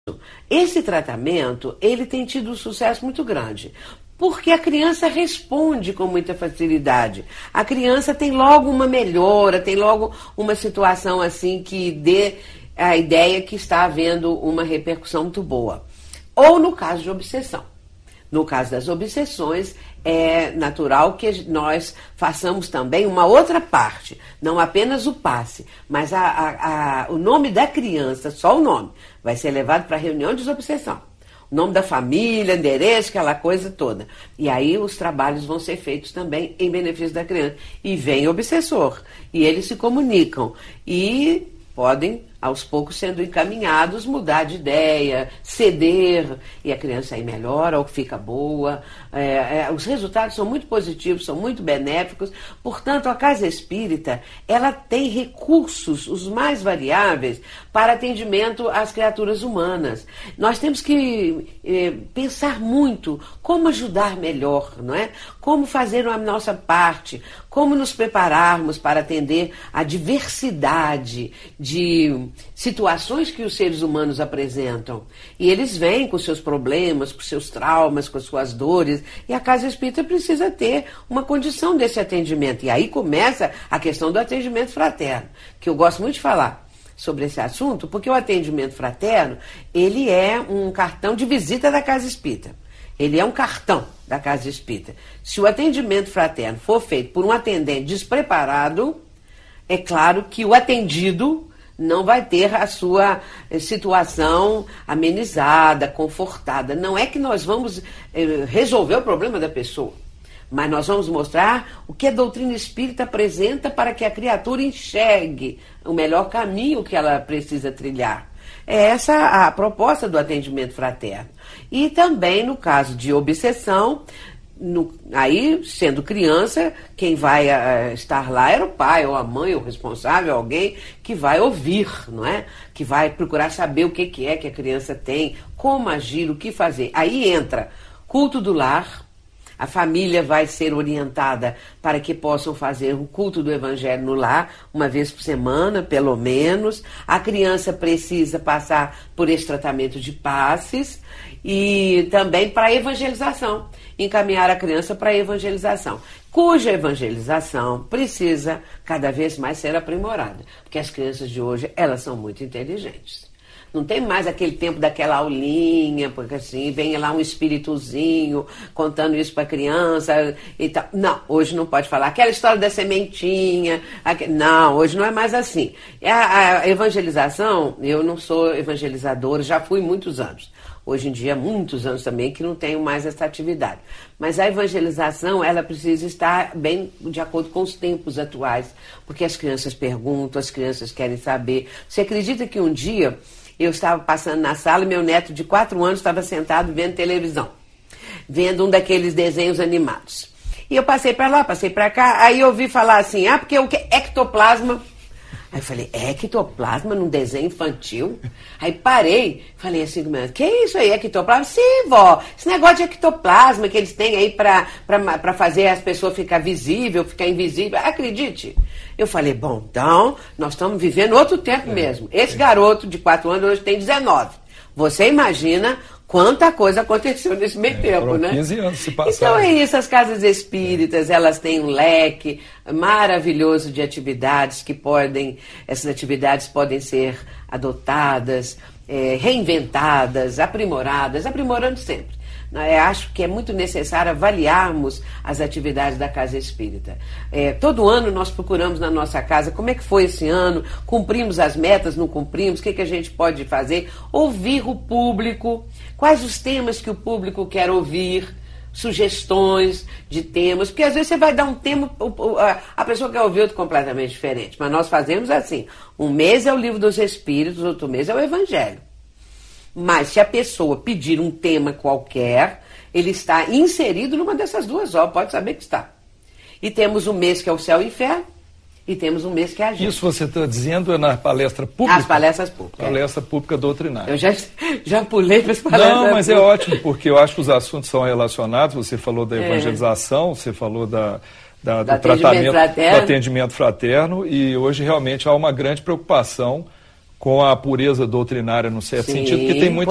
Esse tratamento, ele tem tido um sucesso muito grande, porque a criança responde com muita facilidade. A criança tem logo uma melhora, tem logo uma situação assim que dê a ideia que está havendo uma repercussão muito boa. Ou no caso de obsessão. No caso das obsessões, é natural que nós façamos também uma outra parte, não apenas o passe, mas o nome da criança, só o nome, vai ser levado para a reunião de desobsessão. O nome da família, endereço, aquela coisa toda. E aí os trabalhos vão ser feitos também em benefício da criança. E vem o obsessor, e eles se comunicam, e podem, aos poucos, sendo encaminhados, mudar de ideia, ceder, e a criança aí melhora ou fica boa. Os resultados são muito positivos, são muito benéficos. Portanto, a Casa Espírita, ela tem recursos, os mais variáveis, para atendimento às criaturas humanas. Nós temos que pensar muito como ajudar melhor, não é? Como fazer a nossa parte, como nos prepararmos para atender a diversidade de situações que os seres humanos apresentam. E eles vêm com seus problemas, com seus traumas, com suas dores, e a Casa Espírita precisa ter uma condição desse atendimento. E aí começa a questão do atendimento fraterno, que eu gosto muito de falar sobre esse assunto, porque o atendimento fraterno, ele é um cartão de visita da Casa Espírita. Ele é um cartão da Casa Espírita. Se o atendimento fraterno for feito por um atendente despreparado, é claro que o atendido não vai ter a sua situação amenizada, confortada. Não é que nós vamos resolver o problema da pessoa, mas nós vamos mostrar o que a doutrina espírita apresenta para que a criatura enxergue o melhor caminho que ela precisa trilhar. É essa a proposta do atendimento fraterno. E também no caso de obsessão, aí, sendo criança, quem vai estar lá era o pai, ou a mãe, ou o responsável, alguém que vai ouvir, não é? Que vai procurar saber o que é que a criança tem, como agir, o que fazer. Aí entra culto do lar, a família vai ser orientada para que possam fazer o culto do Evangelho no lar, uma vez por semana, pelo menos. A criança precisa passar por esse tratamento de passes e também para a evangelização, encaminhar a criança para a evangelização, cuja evangelização precisa cada vez mais ser aprimorada, porque as crianças de hoje, elas são muito inteligentes. Não tem mais aquele tempo daquela aulinha, porque assim, vem lá um espíritozinho contando isso para a criança e tal. Não, hoje não pode falar. Aquela história da sementinha. Não, hoje não é mais assim. A evangelização, eu não sou evangelizadora, já fui muitos anos. Hoje em dia, muitos anos também, que não tenho mais essa atividade. Mas a evangelização, ela precisa estar bem de acordo com os tempos atuais, porque as crianças perguntam, as crianças querem saber. Você acredita que um dia eu estava passando na sala e meu neto de 4 anos estava sentado vendo televisão, vendo um daqueles desenhos animados. E eu passei para lá, passei para cá, aí eu ouvi falar assim, porque o que é ectoplasma? Aí eu falei, ectoplasma num desenho infantil? Aí parei, falei assim, que é isso aí, ectoplasma? Sim, vó, esse negócio de ectoplasma que eles têm aí para fazer as pessoas ficar visível, ficar invisível, acredite. Eu falei, bom, então, nós estamos vivendo outro tempo mesmo. Esse garoto de 4 anos hoje tem 19. Você imagina quanta coisa aconteceu nesse meio tempo, né? 15 anos se passaram. Então é isso, as casas espíritas, elas têm um leque maravilhoso de atividades essas atividades podem ser adotadas, reinventadas, aprimorando sempre. Acho que é muito necessário avaliarmos as atividades da Casa Espírita. Todo ano nós procuramos na nossa casa como é que foi esse ano, cumprimos as metas, não cumprimos, o que a gente pode fazer, ouvir o público, quais os temas que o público quer ouvir, sugestões de temas, porque às vezes você vai dar um tema, a pessoa quer ouvir outro completamente diferente, mas nós fazemos assim, um mês é o Livro dos Espíritos, outro mês é o Evangelho. Mas se a pessoa pedir um tema qualquer, ele está inserido numa dessas duas obras, pode saber que está. E temos um mês que é o Céu e o Inferno, e temos um mês que é a gente. Isso você está dizendo é na palestra pública? As palestras públicas. Palestra pública doutrinária. Eu já pulei para as palestras Não, mas públicas. É ótimo, porque eu acho que os assuntos são relacionados. Você falou da evangelização, você falou do tratamento, do atendimento fraterno, e hoje realmente há uma grande preocupação com a pureza doutrinária, no certo sentido, porque tem muita